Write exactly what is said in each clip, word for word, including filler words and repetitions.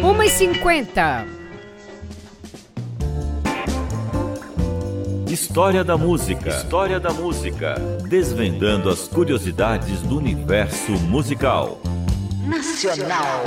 uma e cinquenta. História da música. História da música. Desvendando as curiosidades do universo musical. Nacional.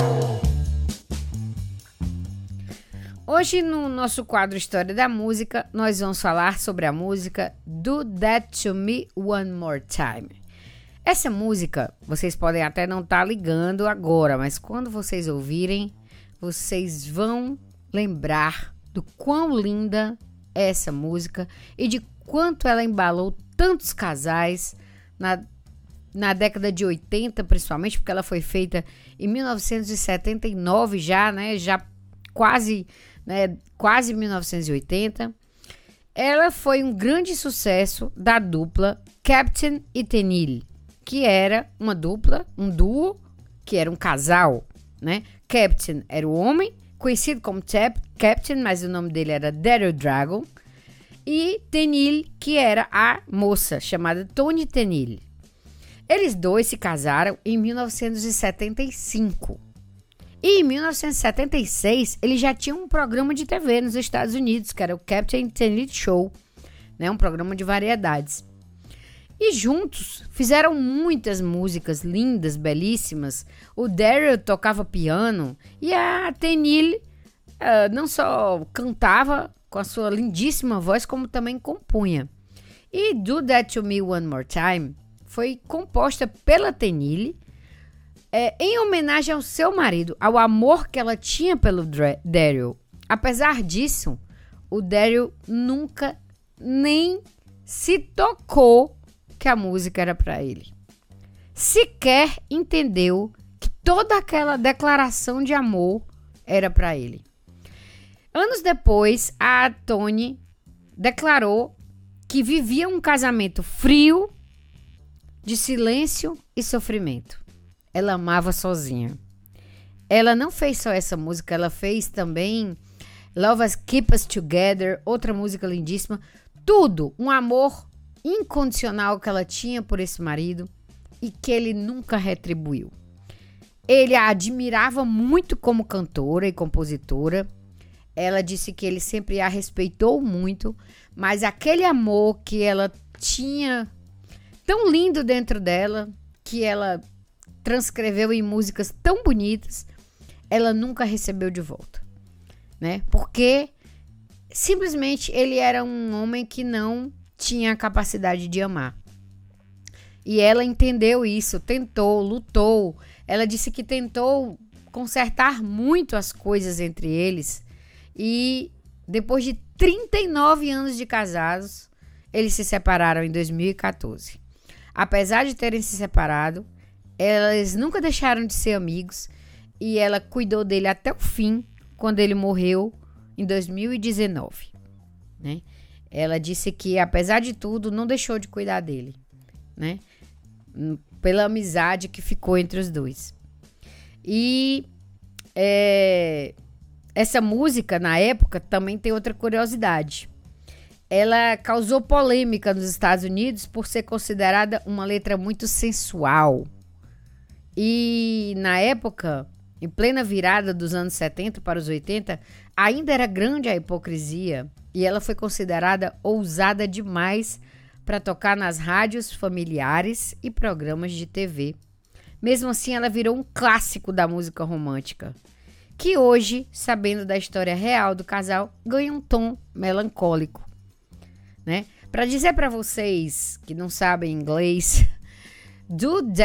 Hoje, no nosso quadro História da Música, nós vamos falar sobre a música Do That To Me One More Time. Essa música, vocês podem até não estar ligando agora, mas quando vocês ouvirem, vocês vão lembrar do quão linda é essa música e de quanto ela embalou tantos casais na, na década de oitenta, principalmente, porque ela foi feita em mil novecentos e setenta e nove já, né? Já quase... Né, quase mil novecentos e oitenta, ela foi um grande sucesso da dupla Captain e Tennille, que era uma dupla, um duo, que era um casal, né? Captain era o homem, conhecido como Tap, Captain, mas o nome dele era Daryl Dragon, e Tennille, que era a moça, chamada Toni Tennille. Eles dois se casaram em mil novecentos e setenta e cinco. E em mil novecentos e setenta e seis, ele já tinha um programa de T V nos Estados Unidos, que era o Captain Tennille Show, né? Um programa de variedades. E juntos fizeram muitas músicas lindas, belíssimas. O Daryl tocava piano e a Tennille uh, não só cantava com a sua lindíssima voz, como também compunha. E Do That To Me One More Time foi composta pela Tennille, É, em homenagem ao seu marido, ao amor que ela tinha pelo Daryl. Apesar disso, o Daryl nunca nem se tocou que a música era para ele. Sequer entendeu que toda aquela declaração de amor era para ele. Anos depois, a Toni declarou que vivia um casamento frio, de silêncio e sofrimento. Ela amava sozinha. Ela não fez só essa música, ela fez também Love Us Keep Us Together, outra música lindíssima. Tudo, um amor incondicional que ela tinha por esse marido e que ele nunca retribuiu. Ele a admirava muito como cantora e compositora. Ela disse que ele sempre a respeitou muito, mas aquele amor que ela tinha tão lindo dentro dela, que ela transcreveu em músicas tão bonitas, ela nunca recebeu de volta, né? Porque simplesmente ele era um homem que não tinha a capacidade de amar. E ela entendeu isso, tentou, lutou. Ela disse que tentou consertar muito as coisas entre eles e depois de trinta e nove anos de casados, eles se separaram em dois mil e quatorze. Apesar de terem se separado, eles nunca deixaram de ser amigos e ela cuidou dele até o fim, quando ele morreu em dois mil e dezenove, né? Ela disse que, apesar de tudo, não deixou de cuidar dele, né? Pela amizade que ficou entre os dois. E é, essa música, na época, também tem outra curiosidade. Ela causou polêmica nos Estados Unidos por ser considerada uma letra muito sensual. E na época, em plena virada dos anos setenta para os oitenta, ainda era grande a hipocrisia e ela foi considerada ousada demais para tocar nas rádios familiares e programas de T V. Mesmo assim, ela virou um clássico da música romântica, que hoje, sabendo da história real do casal, ganha um tom melancólico, né? Para dizer para vocês que não sabem inglês, Do